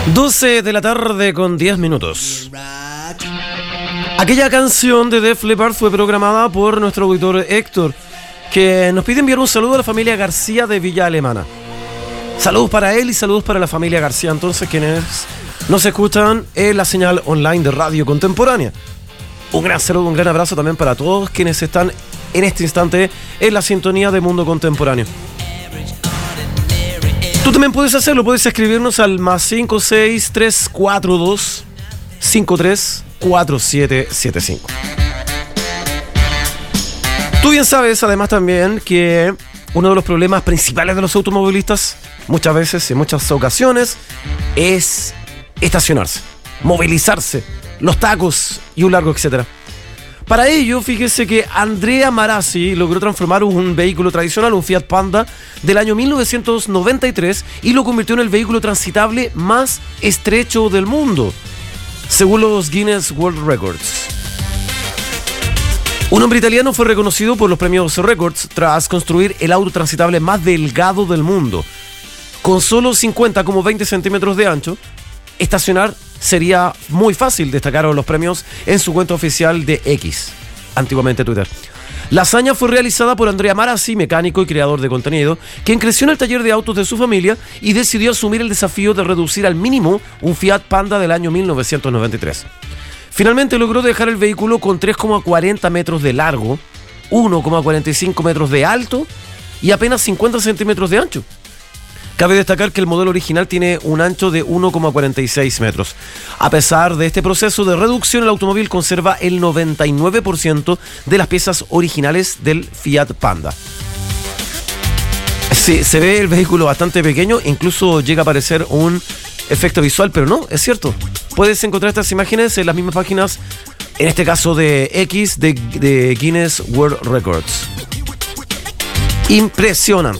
12 de la tarde con 10 minutos. Aquella canción de Def Leppard fue programada por nuestro auditor Héctor, que nos pide enviar un saludo a la familia García de Villa Alemana. Saludos para él y saludos para la familia García, entonces, quienes nos escuchan en la señal online de Radio Contemporánea. Un gran saludo, un gran abrazo también para todos quienes están en este instante en la sintonía de Mundo Contemporáneo. Tú también puedes hacerlo, puedes escribirnos al +56 342 53 4775. Tú bien sabes, además, también que uno de los problemas principales de los automovilistas, muchas veces, en muchas ocasiones, es estacionarse, movilizarse, los tacos y un largo etcétera. Para ello, fíjese que Andrea Marazzi logró transformar un vehículo tradicional, un Fiat Panda, del año 1993 y lo convirtió en el vehículo transitable más estrecho del mundo, según los Guinness World Records. Un hombre italiano fue reconocido por los premios Records tras construir el auto transitable más delgado del mundo. Con solo 50,20 centímetros de ancho, estacionar sería muy fácil, destacaron los premios en su cuenta oficial de X, antiguamente Twitter. La hazaña fue realizada por Andrea Marazzi, mecánico y creador de contenido, quien creció en el taller de autos de su familia y decidió asumir el desafío de reducir al mínimo un Fiat Panda del año 1993. Finalmente logró dejar el vehículo con 3,40 metros de largo, 1,45 metros de alto y apenas 50 centímetros de ancho. Cabe destacar que el modelo original tiene un ancho de 1,46 metros. A pesar de este proceso de reducción, el automóvil conserva el 99% de las piezas originales del Fiat Panda. Sí, se ve el vehículo bastante pequeño, incluso llega a aparecer un efecto visual, pero no, es cierto. Puedes encontrar estas imágenes en las mismas páginas, en este caso de X, de Guinness World Records. Impresionante.